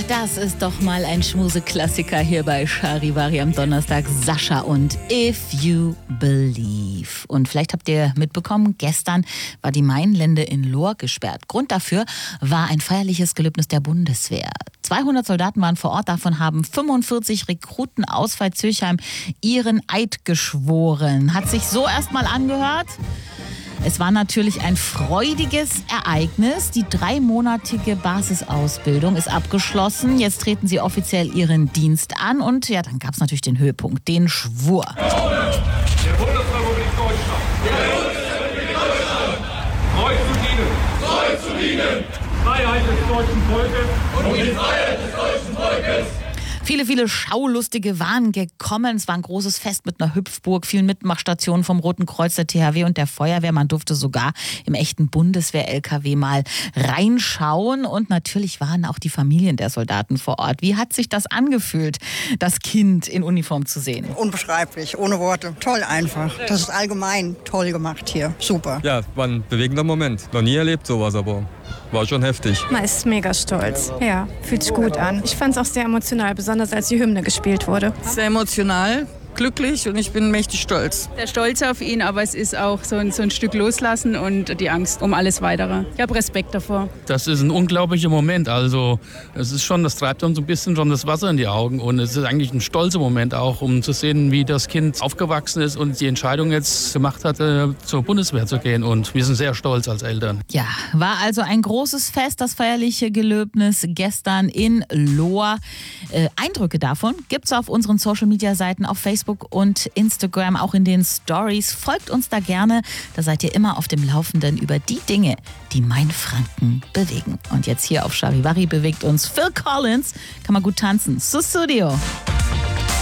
das ist doch mal ein Schmuseklassiker hier bei Charivari am Donnerstag. Sascha und If You Believe. Und vielleicht habt ihr mitbekommen, gestern war die Mainlände in Lohr gesperrt. Grund dafür war ein feierliches Gelöbnis der Bundeswehr. 200 Soldaten waren vor Ort, davon haben 45 Rekruten aus Veitshöchheim ihren Eid geschworen. Hat sich so erstmal angehört? Es war natürlich ein freudiges Ereignis. Die 3-monatige Basisausbildung ist abgeschlossen. Jetzt treten sie offiziell ihren Dienst an. Und ja, dann gab es natürlich den Höhepunkt, den Schwur. Der Bundesrepublik Deutschland. Der Bundesrepublik Deutschland. Treu zu dienen. Treu zu dienen. Freiheit des deutschen Volkes. Und die Freiheit des deutschen Volkes. Viele Schaulustige waren gekommen. Es war ein großes Fest mit einer Hüpfburg, vielen Mitmachstationen vom Roten Kreuz, der THW und der Feuerwehr. Man durfte sogar im echten Bundeswehr-LKW mal reinschauen. Und natürlich waren auch die Familien der Soldaten vor Ort. Wie hat sich das angefühlt, das Kind in Uniform zu sehen? Unbeschreiblich, ohne Worte. Toll einfach. Das ist allgemein toll gemacht hier. Super. Ja, war ein bewegender Moment. Noch nie erlebt sowas, aber war schon heftig. Man ist mega stolz. Ja, fühlt sich gut an. Ich fand es auch sehr emotional, besonders als die Hymne gespielt wurde. Sehr emotional, glücklich und ich bin mächtig stolz. Der Stolz auf ihn, aber es ist auch so ein Stück Loslassen und die Angst um alles Weitere. Ich habe Respekt davor. Das ist ein unglaublicher Moment. Also es ist schon, das treibt uns ein bisschen schon das Wasser in die Augen und es ist eigentlich ein stolzer Moment auch, um zu sehen, wie das Kind aufgewachsen ist und die Entscheidung jetzt gemacht hat, zur Bundeswehr zu gehen. Und wir sind sehr stolz als Eltern. Ja, war also ein großes Fest, das feierliche Gelöbnis gestern in Lohr. Eindrücke davon gibt's auf unseren Social-Media-Seiten auf Facebook und Instagram, auch in den Stories. Folgt uns da gerne, da seid ihr immer auf dem Laufenden über die Dinge, die Mainfranken bewegen. Und jetzt hier auf Charivari bewegt uns Phil Collins, kann man gut tanzen. Sussudio.